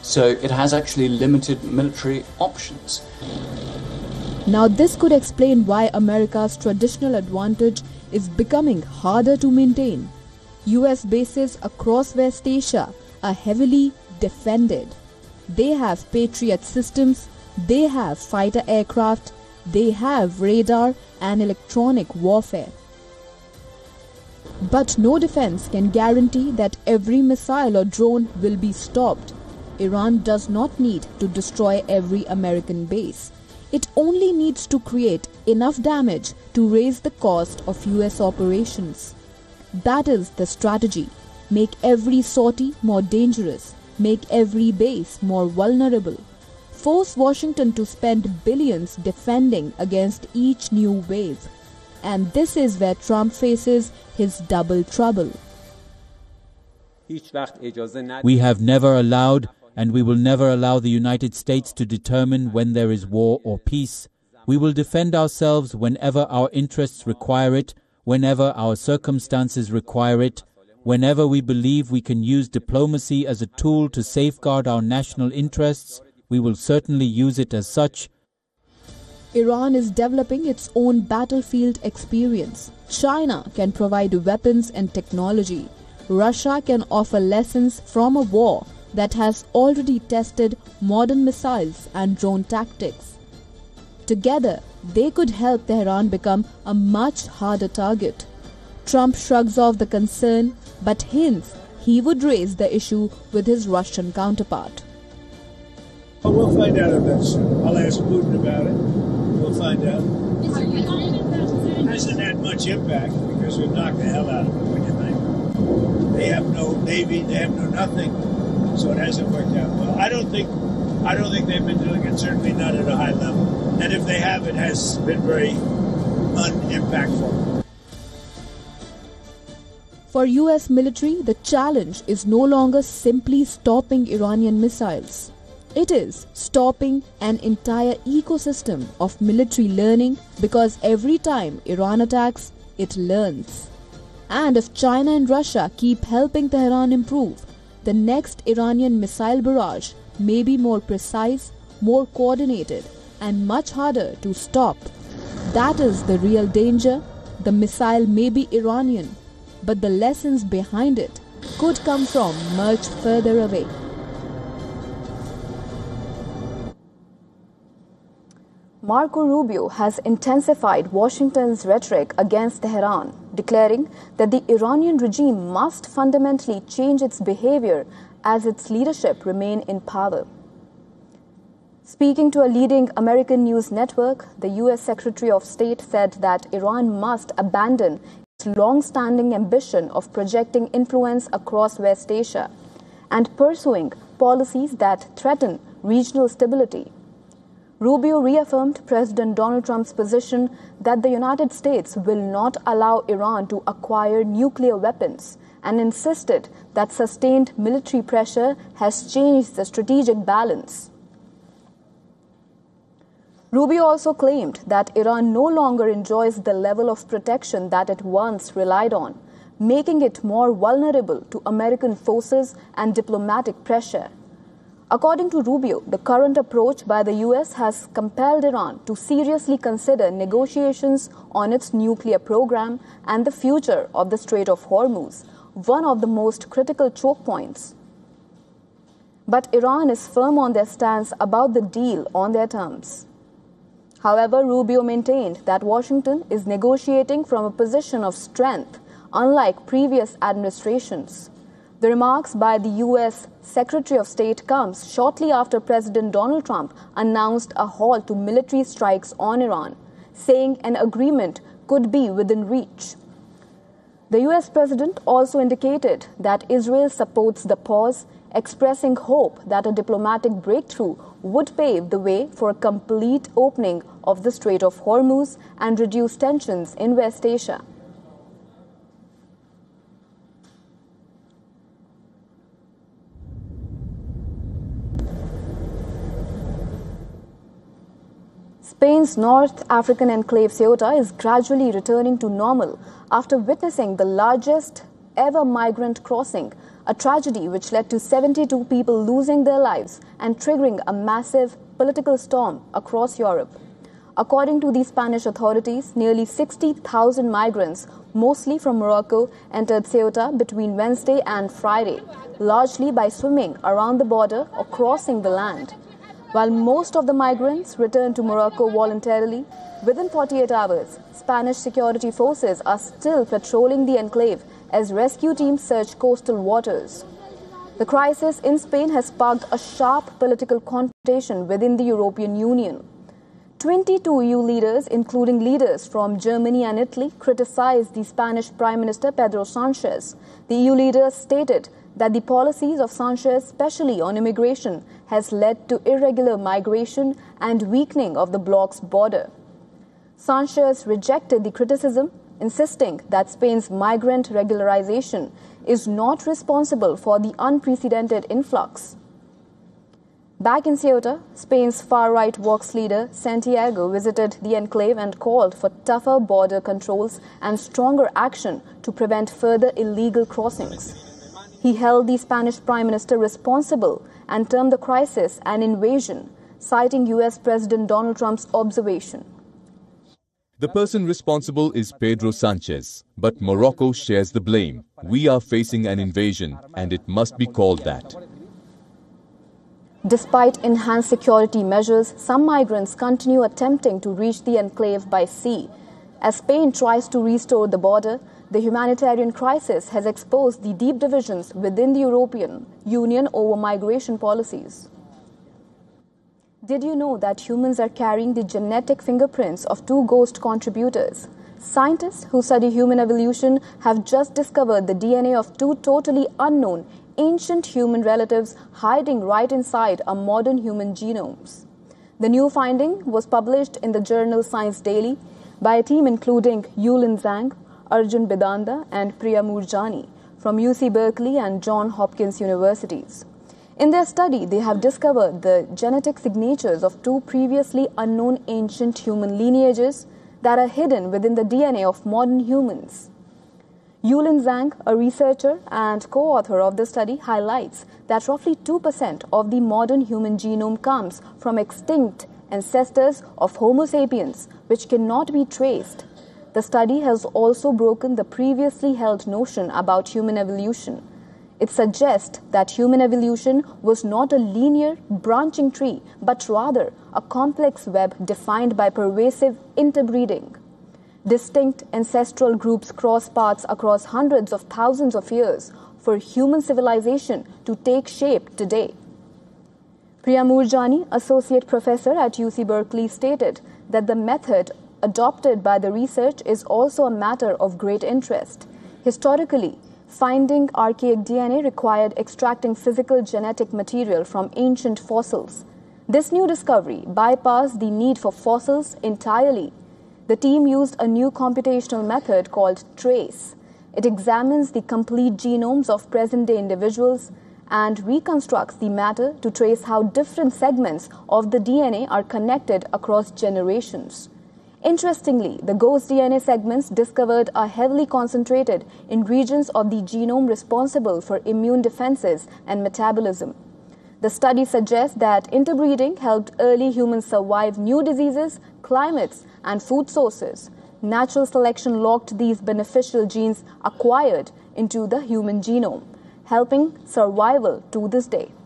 So it has actually limited military options. Now this could explain why America's traditional advantage is becoming harder to maintain. US bases across West Asia are heavily defended. They have Patriot systems, they have fighter aircraft, they have radar and electronic warfare. But no defense can guarantee that every missile or drone will be stopped. Iran does not need to destroy every American base. It only needs to create enough damage to raise the cost of US operations. That is the strategy. Make every sortie more dangerous. Make every base more vulnerable. Force Washington to spend billions defending against each new wave. And this is where Trump faces his double trouble. We have never allowed, and we will never allow the United States to determine when there is war or peace. We will defend ourselves whenever our interests require it, whenever our circumstances require it, whenever we believe we can use diplomacy as a tool to safeguard our national interests. We will certainly use it as such. Iran is developing its own battlefield experience. China can provide weapons and technology. Russia can offer lessons from a war that has already tested modern missiles and drone tactics. Together, they could help Tehran become a much harder target. Trump shrugs off the concern, but hints he would raise the issue with his Russian counterpart. Well, we'll find out about it soon. I'll ask Putin about it. We'll find out. It hasn't had much impact because we've knocked the hell out of them, what do you think? They have no navy, they have no nothing, so it hasn't worked out well. I don't think they've been doing it, certainly not at a high level. And if they have, it has been very unimpactful. For US military, the challenge is no longer simply stopping Iranian missiles. It is stopping an entire ecosystem of military learning, because every time Iran attacks, it learns. And if China and Russia keep helping Tehran improve, the next Iranian missile barrage may be more precise, more coordinated, and much harder to stop. That is the real danger. The missile may be Iranian, but the lessons behind it could come from much further away. Marco Rubio has intensified Washington's rhetoric against Tehran, declaring that the Iranian regime must fundamentally change its behavior as its leadership remain in power. Speaking to a leading American news network, the US Secretary of State said that Iran must abandon its long-standing ambition of projecting influence across West Asia and pursuing policies that threaten regional stability. Rubio reaffirmed President Donald Trump's position that the United States will not allow Iran to acquire nuclear weapons and insisted that sustained military pressure has changed the strategic balance. Rubio also claimed that Iran no longer enjoys the level of protection that it once relied on, making it more vulnerable to American forces and diplomatic pressure. According to Rubio, the current approach by the US has compelled Iran to seriously consider negotiations on its nuclear program and the future of the Strait of Hormuz, one of the most critical choke points. But Iran is firm on their stance about the deal on their terms. However, Rubio maintained that Washington is negotiating from a position of strength, unlike previous administrations. The remarks by the U.S. Secretary of State comes shortly after President Donald Trump announced a halt to military strikes on Iran, saying an agreement could be within reach. The U.S. President also indicated that Israel supports the pause, expressing hope that a diplomatic breakthrough would pave the way for a complete opening of the Strait of Hormuz and reduce tensions in West Asia. Spain's North African enclave Ceuta is gradually returning to normal after witnessing the largest ever migrant crossing a tragedy which led to 72 people losing their lives and triggering a massive political storm across Europe. According to the Spanish authorities, nearly 60,000 migrants, mostly from Morocco, entered Ceuta between Wednesday and Friday, largely by swimming around the border or crossing the land. While most of the migrants returned to Morocco voluntarily, within 48 hours, Spanish security forces are still patrolling the enclave as rescue teams search coastal waters. The crisis in Spain has sparked a sharp political confrontation within the European Union. 22 EU leaders, including leaders from Germany and Italy, criticized the Spanish Prime Minister Pedro Sanchez. The EU leaders stated that the policies of Sanchez, especially on immigration, has led to irregular migration and weakening of the bloc's border. Sanchez rejected the criticism, insisting that Spain's migrant regularization is not responsible for the unprecedented influx. Back in Ceuta, Spain's far-right Vox leader Santiago visited the enclave and called for tougher border controls and stronger action to prevent further illegal crossings. He held the Spanish Prime Minister responsible and termed the crisis an invasion, citing US President Donald Trump's observation. The person responsible is Pedro Sanchez, but Morocco shares the blame. We are facing an invasion, and it must be called that. Despite enhanced security measures, some migrants continue attempting to reach the enclave by sea. As Spain tries to restore the border, the humanitarian crisis has exposed the deep divisions within the European Union over migration policies. Did you know that humans are carrying the genetic fingerprints of 2 ghost contributors? Scientists who study human evolution have just discovered the DNA of 2 totally unknown ancient human relatives hiding right inside our modern human genomes. The new finding was published in the journal Science Daily by a team including Yulin Zhang, Arjun Bidanda and Priya Moorjani from UC Berkeley and Johns Hopkins Universities. In their study, they have discovered the genetic signatures of 2 previously unknown ancient human lineages that are hidden within the DNA of modern humans. Yulin Zhang, a researcher and co-author of the study, highlights that roughly 2% of the modern human genome comes from extinct ancestors of Homo sapiens, which cannot be traced. The study has also broken the previously held notion about human evolution. It suggests that human evolution was not a linear, branching tree, but rather a complex web defined by pervasive interbreeding. Distinct ancestral groups cross paths across hundreds of thousands of years for human civilization to take shape today. Priya Moorjani, associate professor at UC Berkeley, stated that the method adopted by the research is also a matter of great interest. Historically, finding archaic DNA required extracting physical genetic material from ancient fossils. This new discovery bypassed the need for fossils entirely. The team used a new computational method called TRACE. It examines the complete genomes of present-day individuals and reconstructs the matter to trace how different segments of the DNA are connected across generations. Interestingly, the ghost DNA segments discovered are heavily concentrated in regions of the genome responsible for immune defenses and metabolism. The study suggests that interbreeding helped early humans survive new diseases, climates, and food sources. Natural selection locked these beneficial genes acquired into the human genome, helping survival to this day.